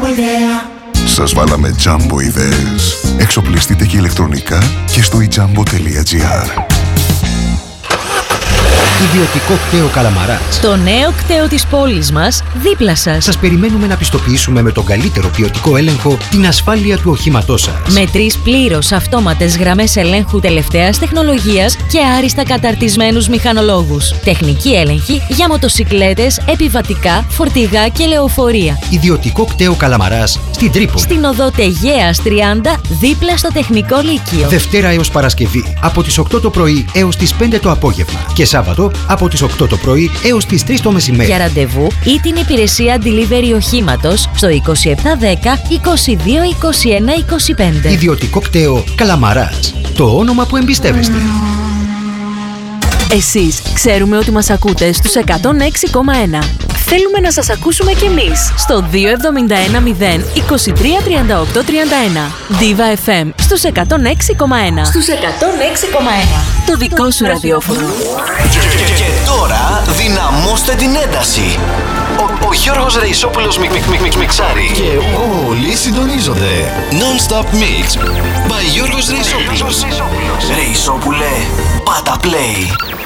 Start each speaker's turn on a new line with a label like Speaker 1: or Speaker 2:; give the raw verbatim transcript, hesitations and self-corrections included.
Speaker 1: Jumbo Idea.
Speaker 2: Σας βάλαμε Jumbo ιδέες. Εξοπλιστείτε και ηλεκτρονικά και στο e jumbo τελεία gr.
Speaker 3: Ιδιωτικό κτέο Καλαμαράς.
Speaker 4: Το νέο κτέο της πόλης μας, δίπλα σας.
Speaker 3: Σας περιμένουμε να πιστοποιήσουμε με τον καλύτερο ποιοτικό έλεγχο την ασφάλεια του οχήματός σας.
Speaker 4: Με τρεις πλήρως αυτόματες γραμμές ελέγχου τελευταίας τεχνολογίας και άριστα καταρτισμένους μηχανολόγους. Τεχνική έλεγχη για μοτοσικλέτες, επιβατικά, φορτηγά και λεωφορεία.
Speaker 3: Ιδιωτικό κτέο Καλαμαράς στην Τρίπολη.
Speaker 4: Στην οδό Τεγέας τριάντα, δίπλα στο Τεχνικό Λύκειο.
Speaker 3: Δευτέρα έως Παρασκευή από τις οκτώ το πρωί έως τις πέντε το απόγευμα. Και Σάββατο από τις οκτώ το πρωί έως τις τρεις το μεσημέρι.
Speaker 4: Για ραντεβού ή την υπηρεσία delivery οχήματος στο είκοσι επτά δέκα είκοσι δύο είκοσι ένα είκοσι πέντε.
Speaker 3: Ιδιωτικό κτέο Καλαμαράς. Το όνομα που εμπιστεύεστε.
Speaker 5: Εσείς ξέρουμε ότι μας ακούτε στους εκατόν έξι κόμμα ένα. Θέλουμε να σας ακούσουμε κι εμείς στο δύο εβδομήντα ένα μηδέν είκοσι τρία τριάντα οκτώ τριάντα ένα. Diva εφ εμ στους εκατόν έξι κόμμα ένα.
Speaker 4: Στους εκατόν έξι κόμμα ένα.
Speaker 5: Το δικό σου ραδιόφωνο.
Speaker 6: Και, και, και τώρα δυναμώστε την ένταση. Ο, ο Γιώργος Ρεϊσόπουλος μικ, μικ, μικ, μικ, μιξάρει. Και όλοι συντονίζονται. Non-stop mix by Γιώργος Ρεϊσόπουλος. Ρεϊσόπουλε, πάτα play.